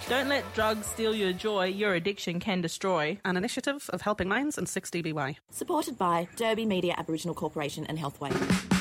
Don't let drugs steal your joy. Your addiction can destroy. An initiative of Helping Minds and 6DBY. Supported by Derby Media Aboriginal Corporation and Healthway.